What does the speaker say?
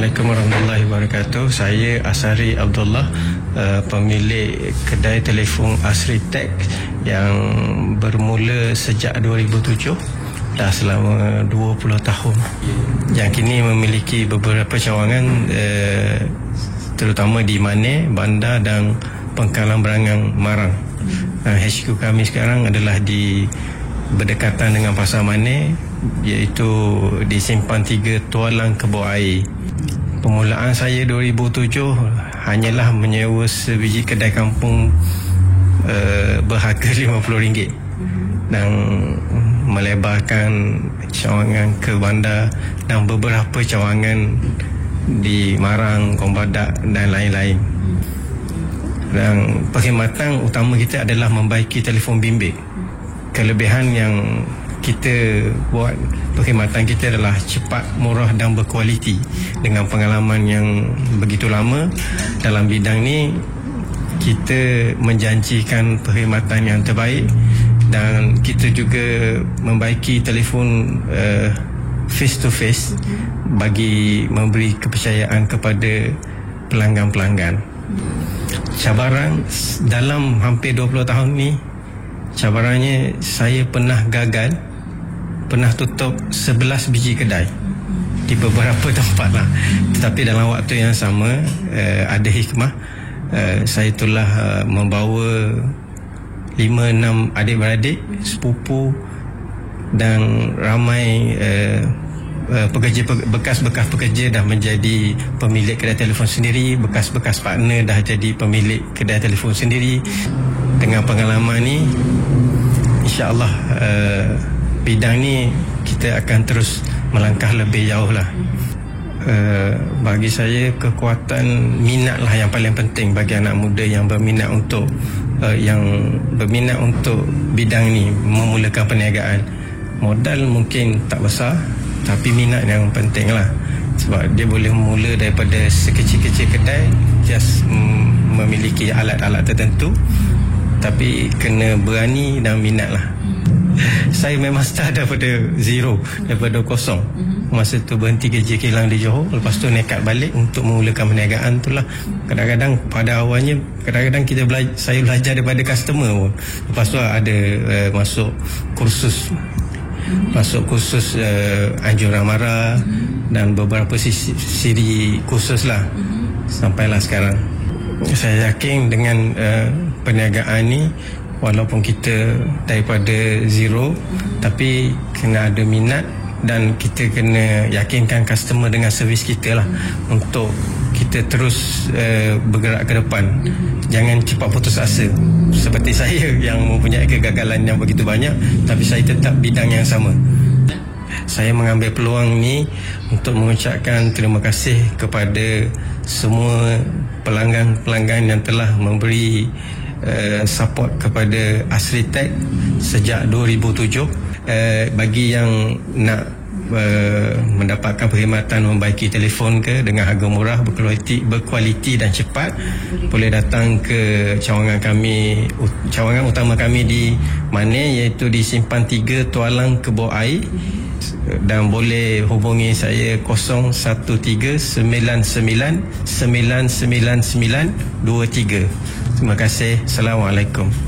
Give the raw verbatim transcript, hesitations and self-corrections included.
Assalamualaikum warahmatullahi wabarakatuh. Saya Asari Abdullah, uh, pemilik kedai telefon Asri Tech yang bermula sejak dua ribu tujuh, dah selama dua puluh tahun, yang kini memiliki beberapa cawangan uh, terutama di Mane, Bandar dan Pengkalan Berangang, Marang. uh, H Q kami sekarang adalah di berdekatan dengan Pasar Mane, iaitu di Simpang tiga Tualang Kebun Air. Permulaan saya dua ribu tujuh hanyalah menyewa sebiji kedai kampung uh, berharga lima puluh ringgit dan melebarkan cawangan ke bandar dan beberapa cawangan di Marang, Kombadak dan lain-lain. Dan perkhidmatan utama kita adalah membaiki telefon bimbit. Kelebihan yang kita buat, perkhidmatan kita adalah cepat, murah dan berkualiti. Dengan pengalaman yang begitu lama dalam bidang ni, kita menjanjikan perkhidmatan yang terbaik dan kita juga membaiki telefon uh, face to face bagi memberi kepercayaan kepada pelanggan-pelanggan. Cabaran dalam hampir dua puluh tahun ni, cabarannya saya pernah gagal, pernah tutup sebelas biji kedai di beberapa tempat lah. Tetapi dalam waktu yang sama, uh, ada hikmah. uh, Saya telah uh, membawa lima enam adik-beradik, sepupu dan ramai uh, uh, pekerja, bekas-bekas pekerja dah menjadi pemilik kedai telefon sendiri, bekas-bekas partner dah jadi pemilik kedai telefon sendiri. Dengan pengalaman ni, insya-Allah uh, bidang ni kita akan terus melangkah lebih jauh lah. Uh, bagi saya, kekuatan minat lah yang paling penting bagi anak muda yang berminat untuk uh, yang berminat untuk bidang ni, memulakan perniagaan. Modal mungkin tak besar, tapi minat yang penting lah. Sebab dia boleh mula daripada sekecil-kecil kedai, just mm, memiliki alat-alat tertentu, tapi kena berani dan minat lah. Saya memang start daripada zero, daripada kosong. Masa tu berhenti kerja kilang di Johor, lepas tu nekat balik untuk memulakan perniagaan tu lah. Kadang-kadang pada awalnya, kadang-kadang kita belajar, saya belajar daripada customer pun. Lepas tu ada uh, masuk kursus Masuk kursus uh, anjuran mara dan beberapa sisi, siri kursus lah, sampailah sekarang. Saya yakin dengan uh, perniagaan ni, walaupun kita daripada zero, tapi kena ada minat dan kita kena yakinkan customer dengan servis kita lah, untuk kita terus uh, bergerak ke depan. Jangan cepat putus asa seperti saya yang mempunyai kegagalan yang begitu banyak, tapi saya tetap bidang yang sama. Saya mengambil peluang ni untuk mengucapkan terima kasih kepada semua pelanggan-pelanggan yang telah memberi uh, support kepada Asri Tech sejak dua ribu tujuh. Uh, bagi yang nak uh, mendapatkan perkhidmatan membaiki telefon ke dengan harga murah, berkualiti, berkualiti dan cepat, boleh datang ke cawangan kami, cawangan utama kami di Mane, iaitu di Simpang tiga Tualang Kebun Air. Dan boleh hubungi saya kosong satu tiga sembilan sembilan sembilan sembilan sembilan dua tiga. Terima kasih. Assalamualaikum.